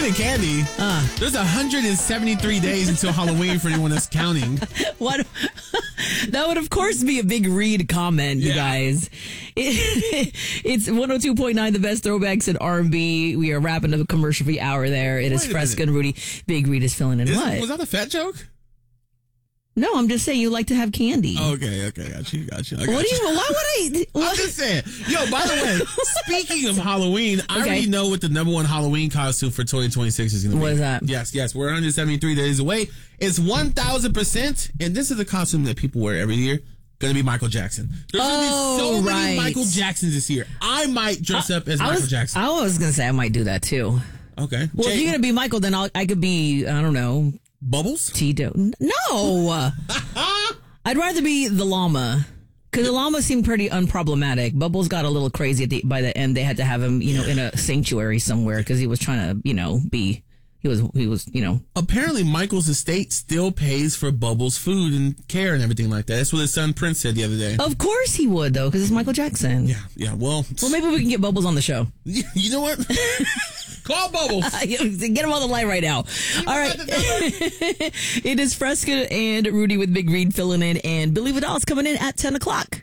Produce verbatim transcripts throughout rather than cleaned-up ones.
Speaking of candy, uh, there's one hundred seventy-three days until Halloween for anyone that's counting. What? That would, of course, be a big Reed comment, you yeah. guys. It, it's one oh two point nine, the best throwbacks in R and B. We are wrapping up a commercial-free hour there. It Wait is Fresca and Rudy. Big Reed is filling in. Is, what? Was that a fat joke? No, I'm just saying you like to have candy. Okay, okay, got you, got you. I got what do you? you. Why would I? What? I'm just saying. Yo, by the way, speaking of Halloween, I okay. already know what the number one Halloween costume for twenty twenty-six is going to be. What is that? Yes, yes, we're one hundred seventy-three days away. It's one thousand percent, and this is a costume that people wear every year. Going to be Michael Jackson. There's going to oh, be so right. many Michael Jacksons this year. I might dress I, up as I Michael was, Jackson. I was going to say I might do that too. Okay. Well, Jay, if you're going to be Michael, then I'll, I could be, I don't know. Bubbles? Tito. No. I'd rather be the llama. Because the llama seemed pretty unproblematic. Bubbles got a little crazy at the, by the end. They had to have him, you know, in a sanctuary somewhere because he was trying to, you know, be... He was, he was, you know. Apparently, Michael's estate still pays for Bubbles' food and care and everything like that. That's what his son Prince said the other day. Of course he would, though, because it's Michael Jackson. Yeah, yeah. Well, well, maybe we can get Bubbles on the show. You know what? Call Bubbles. Get him on the line right now. You All right. It is Fresca and Rudy with Big Reed filling in, and Billy Vidal's coming in at ten o'clock.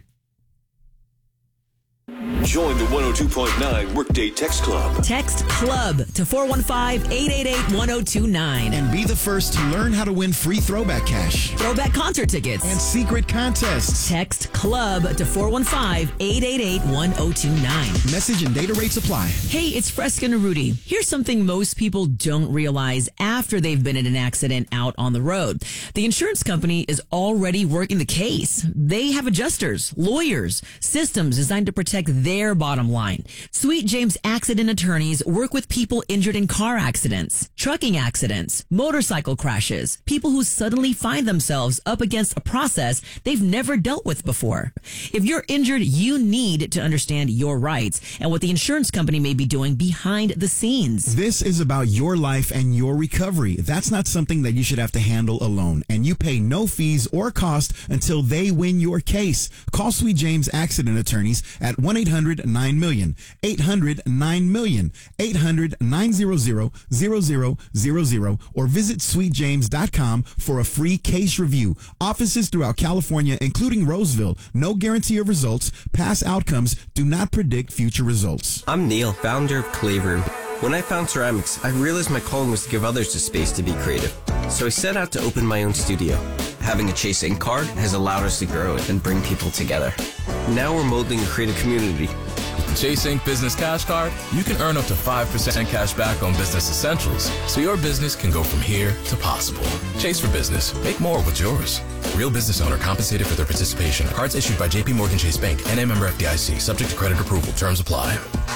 Join the one oh two point nine Workday Text Club. Text CLUB to four one five, eight eight eight, one oh two nine. And be the first to learn how to win free throwback cash, throwback concert tickets, and secret contests. Text CLUB to four one five, eight eight eight, one oh two nine. Message and data rates apply. Hey, it's Fresca and Rudy. Here's something most people don't realize after they've been in an accident out on the road. The insurance company is already working the case. They have adjusters, lawyers, systems designed to protect their bottom line. Sweet James Accident Attorneys work with people injured in car accidents, trucking accidents, motorcycle crashes, people who suddenly find themselves up against a process they've never dealt with before. If you're injured, you need to understand your rights and what the insurance company may be doing behind the scenes. This is about your life and your recovery. That's not something that you should have to handle alone, and you pay no fees or cost until they win your case. Call Sweet James Accident Attorneys at one eight hundred nine million, eight hundred nine million, eight hundred nine hundred zero zero zero, or visit sweet james dot com for a free case review. Offices throughout California, including Roseville. No guarantee of results. Past outcomes do not predict future results. I'm Neil, founder of Clay Room. When I found ceramics, I realized my calling was to give others the space to be creative. So I set out to open my own studio. Having a Chase Ink card has allowed us to grow and bring people together. Now we're molding a creative community. With the Chase Ink Business Cash Card, you can earn up to five percent cash back on business essentials, so your business can go from here to possible. Chase for business. Make more with yours. Real business owner compensated for their participation. Cards issued by J P Morgan Chase Bank, N A member F D I C, subject to credit approval. Terms apply.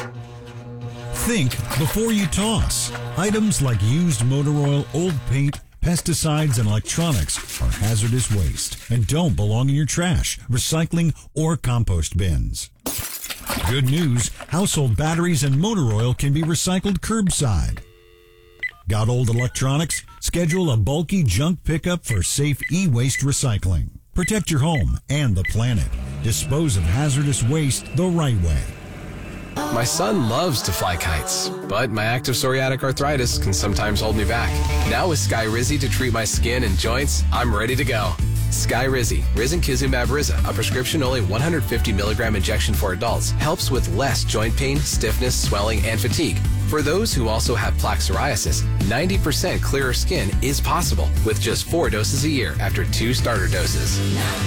Think before you toss. Items like used motor oil, old paint, pesticides, and electronics are hazardous waste and don't belong in your trash, recycling, or compost bins. Good news, household batteries and motor oil can be recycled curbside. Got old electronics? Schedule a bulky junk pickup for safe e-waste recycling. Protect your home and the planet. Dispose of hazardous waste the right way. My son loves to fly kites, but my active psoriatic arthritis can sometimes hold me back. Now with Skyrizi to treat my skin and joints, I'm ready to go. Skyrizi, Risankizumab Riza, a prescription-only one hundred fifty milligram injection for adults, helps with less joint pain, stiffness, swelling, and fatigue. For those who also have plaque psoriasis, ninety percent clearer skin is possible with just four doses a year after two starter doses.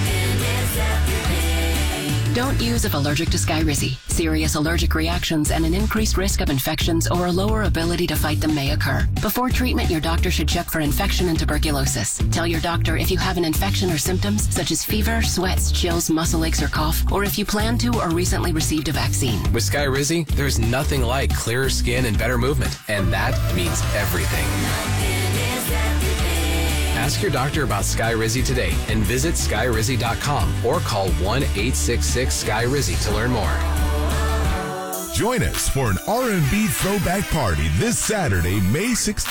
Don't use if allergic to Skyrizi. Serious allergic reactions and an increased risk of infections or a lower ability to fight them may occur. Before treatment, your doctor should check for infection and tuberculosis. Tell your doctor if you have an infection or symptoms such as fever, sweats, chills, muscle aches, or cough, or if you plan to or recently received a vaccine. With Skyrizi, there's nothing like clearer skin and better movement, and that means everything. Ask your doctor about Skyrizi today and visit skyrizi dot com or call one eight six six Sky Rizzy to learn more. Join us for an R and B throwback party this Saturday, May sixteenth.